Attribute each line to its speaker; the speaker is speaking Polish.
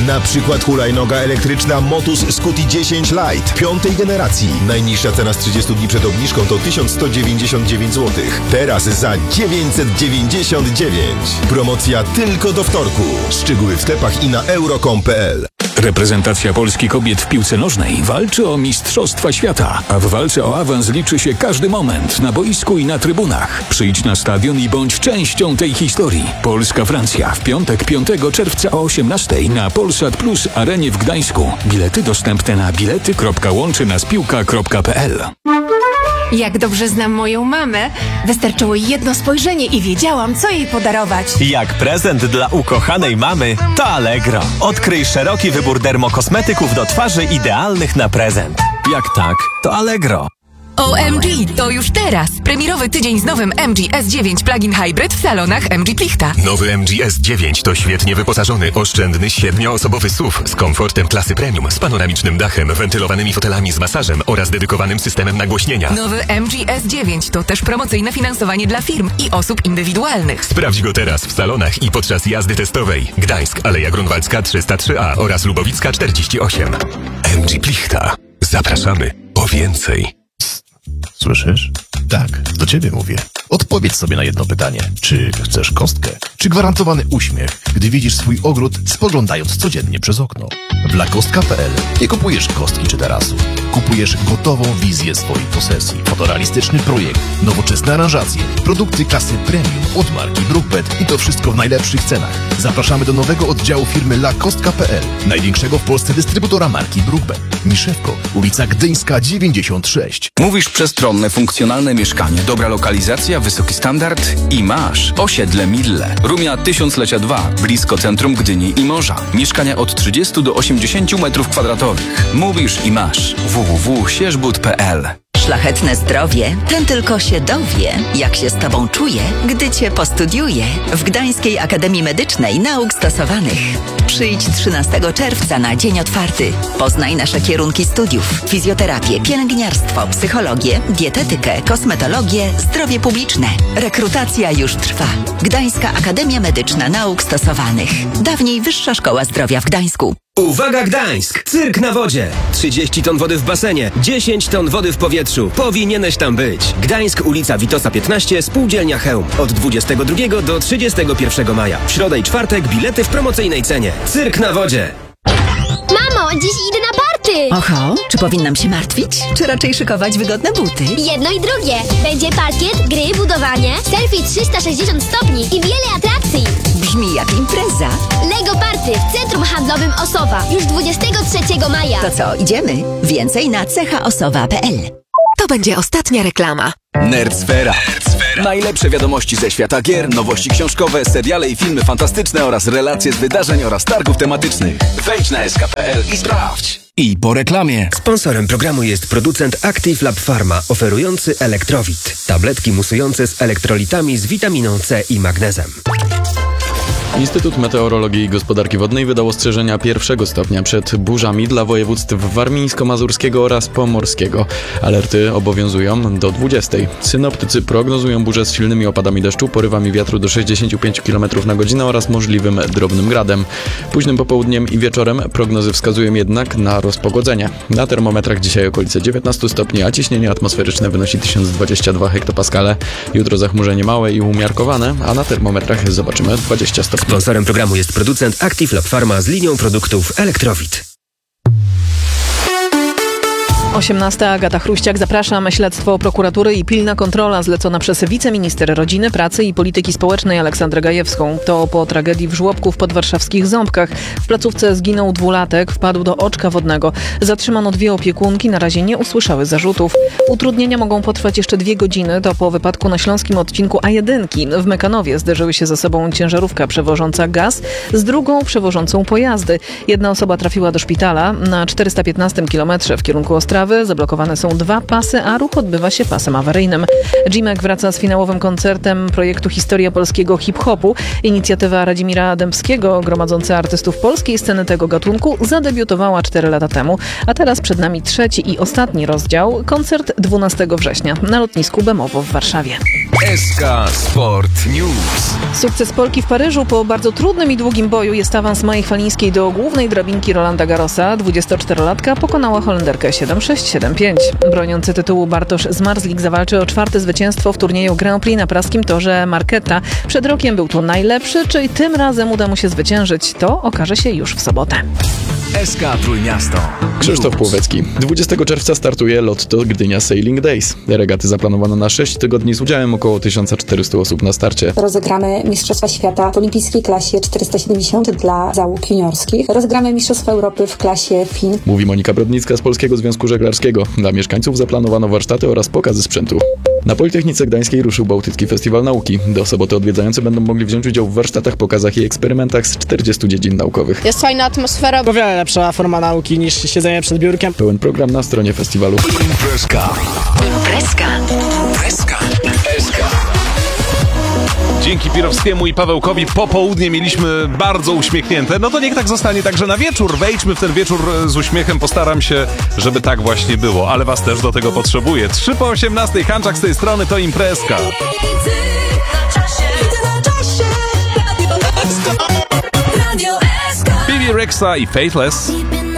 Speaker 1: Na przykład hulajnoga elektryczna Motus Scuti 10 Lite 5. generacji. Najniższa cena z 30 dni przed obniżką to 1199 zł. Teraz za 999. Promocja tylko do wtorku. Szczegóły w sklepach i na euro.com.pl.
Speaker 2: Reprezentacja Polski kobiet w piłce nożnej walczy o Mistrzostwa Świata, a w walce o awans liczy się każdy moment na boisku i na trybunach. Przyjdź na stadion i bądź częścią tej historii. Polska-Francja w piątek 5 czerwca o 18:00 na Polsat Plus Arenie w Gdańsku. Bilety dostępne na bilety.łączynaspiłka.pl.
Speaker 3: Jak dobrze znam moją mamę. Wystarczyło jedno spojrzenie i wiedziałam, co jej podarować.
Speaker 4: Jak prezent dla ukochanej mamy, to Allegro. Odkryj szeroki wybór dermokosmetyków do twarzy idealnych na prezent. Jak tak, to Allegro.
Speaker 5: OMG, to już teraz! Premierowy tydzień z nowym MG S9 Plug-in Hybrid w salonach MG Plichta.
Speaker 6: Nowy MG S9 to świetnie wyposażony, oszczędny, 7-osobowy SUV z komfortem klasy premium, z panoramicznym dachem, wentylowanymi fotelami z masażem oraz dedykowanym systemem nagłośnienia.
Speaker 5: Nowy MG S9 to też promocyjne finansowanie dla firm i osób indywidualnych.
Speaker 6: Sprawdź go teraz w salonach i podczas jazdy testowej. Gdańsk, Aleja Grunwaldzka 303A oraz Lubowicka 48. MG Plichta. Zapraszamy po więcej.
Speaker 7: Słyszysz? Tak, do ciebie mówię. Odpowiedz sobie na jedno pytanie. Czy chcesz kostkę? Czy gwarantowany uśmiech, gdy widzisz swój ogród, spoglądając codziennie przez okno? W lakostka.pl nie kupujesz kostki czy tarasu. Kupujesz gotową wizję swojej posesji. Fotorealistyczny projekt, nowoczesne aranżacje, produkty klasy premium od marki Brookbet i to wszystko w najlepszych cenach. Zapraszamy do nowego oddziału firmy lakostka.pl, największego w Polsce dystrybutora marki Brookbet. Miszewko, ulica Gdyńska 96.
Speaker 8: Mówisz przestronne, funkcjonalne mieszkanie, dobra lokalizacja, wysoki standard i masz osiedle Mille. Rumia 1000-lecia 2, blisko centrum Gdyni i morza. Mieszkania od 30 do 80 m2. Mówisz i masz. www.sierzbud.pl.
Speaker 9: Szlachetne zdrowie, ten tylko się dowie, jak się z Tobą czuje, gdy Cię postudiuje w Gdańskiej Akademii Medycznej Nauk Stosowanych. Przyjdź 13 czerwca na dzień otwarty. Poznaj nasze kierunki studiów: fizjoterapię, pielęgniarstwo, psychologię, dietetykę, kosmetologię, zdrowie publiczne. Rekrutacja już trwa. Gdańska Akademia Medyczna Nauk Stosowanych. Dawniej Wyższa Szkoła Zdrowia w Gdańsku.
Speaker 10: Uwaga Gdańsk! Cyrk na wodzie! 30 ton wody w basenie, 10 ton wody w powietrzu. Powinieneś tam być. Gdańsk, ulica Witosa 15, Spółdzielnia Chełm. Od 22 do 31 maja. W środę i czwartek bilety w promocyjnej cenie. Cyrk na wodzie!
Speaker 11: Mamo, dziś idę na party!
Speaker 9: Oho, czy powinnam się martwić? Czy raczej szykować wygodne buty?
Speaker 11: Jedno i drugie. Będzie parkiet, gry, budowanie, selfie 360 stopni i wiele atrakcji.
Speaker 9: Brzmi jak impreza.
Speaker 11: Lego Party w Centrum Handlowym Osowa. Już 23 maja.
Speaker 9: To co, idziemy? Więcej na cechaosowa.pl.
Speaker 5: To będzie ostatnia reklama.
Speaker 8: Nerdsfera. Najlepsze wiadomości ze świata gier, nowości książkowe, seriale i filmy fantastyczne oraz relacje z wydarzeń oraz targów tematycznych. Wejdź na sk.pl i sprawdź. I po reklamie.
Speaker 10: Sponsorem programu jest producent Active Lab Pharma, oferujący Elektrowit. Tabletki musujące z elektrolitami z witaminą C i magnezem.
Speaker 12: Instytut Meteorologii i Gospodarki Wodnej wydał ostrzeżenia 1 stopnia przed burzami dla województw warmińsko-mazurskiego oraz pomorskiego. Alerty obowiązują do 20. Synoptycy prognozują burze z silnymi opadami deszczu, porywami wiatru do 65 km na godzinę oraz możliwym drobnym gradem. Późnym popołudniem i wieczorem prognozy wskazują jednak na rozpogodzenie. Na termometrach dzisiaj okolice 19 stopni, a ciśnienie atmosferyczne wynosi 1022 hektopaskale. Jutro zachmurzenie małe i umiarkowane, a na termometrach zobaczymy 20 stopni.
Speaker 10: Sponsorem programu jest producent Active Lab Pharma z linią produktów Elektrowit.
Speaker 13: 18. Agata Chruściak, zapraszam. Śledztwo prokuratury i pilna kontrola zlecona przez wiceminister rodziny, pracy i polityki społecznej Aleksandrę Gajewską. To po tragedii w żłobku w podwarszawskich Ząbkach. W placówce zginął 2-latek, wpadł do oczka wodnego. Zatrzymano 2 opiekunki, na razie nie usłyszały zarzutów. Utrudnienia mogą potrwać jeszcze 2 godziny. To po wypadku na śląskim odcinku A1. W Mekanowie zderzyły się ze sobą ciężarówka przewożąca gaz z drugą przewożącą pojazdy. Jedna osoba trafiła do szpitala. Na 415 km w kierunku Ostrawy ustawy. Zablokowane są 2 pasy, a ruch odbywa się pasem awaryjnym. G-Mac wraca z finałowym koncertem projektu Historia polskiego hip-hopu. Inicjatywa Radzimira Dębskiego, gromadząca artystów polskiej sceny tego gatunku, zadebiutowała 4 lata temu, a teraz przed nami 3. i ostatni rozdział, koncert 12 września na lotnisku Bemowo w Warszawie.
Speaker 14: SK Sport News.
Speaker 13: Sukces Polki w Paryżu po bardzo trudnym i długim boju jest awans Mai Falińskiej do głównej drabinki Rolanda Garrosa. 24-latka pokonała Holenderkę 7-6, 7-5. Broniący tytułu Bartosz Zmarzlik zawalczy o 4. zwycięstwo w turnieju Grand Prix na praskim torze Marquetta. Przed rokiem był tu najlepszy, czy tym razem uda mu się zwyciężyć, to okaże się już w sobotę.
Speaker 14: SK Trójmiasto.
Speaker 12: Krzysztof Płowecki. 20 czerwca startuje Lotto Gdynia Sailing Days. Regaty zaplanowano na 6 tygodni z udziałem około 1400 osób na starcie.
Speaker 15: Rozegramy Mistrzostwa Świata w olimpijskiej klasie 470 dla załóg juniorskich. Rozegramy Mistrzostwa Europy w klasie FIN.
Speaker 12: Mówi Monika Brodnicka z Polskiego Związku Żeglarskiego. Dla mieszkańców zaplanowano warsztaty oraz pokazy sprzętu. Na Politechnice Gdańskiej ruszył Bałtycki Festiwal Nauki. Do soboty odwiedzający będą mogli wziąć udział w warsztatach, pokazach i eksperymentach z 40 dziedzin naukowych.
Speaker 16: Jest fajna atmosfera, o wiele lepsza forma nauki niż siedzenie przed biurkiem.
Speaker 12: Pełen program na stronie festiwalu.
Speaker 14: Imprezka. Dzięki Pirowskiemu i Pawełkowi popołudnie mieliśmy bardzo uśmiechnięte. No to niech tak zostanie także na wieczór. Wejdźmy w ten wieczór z uśmiechem. Postaram się, żeby tak właśnie było. Ale was też do tego potrzebuję. 3 po 18. Hanczak z tej strony to Imprezka. Bibi Rexa i Faithless.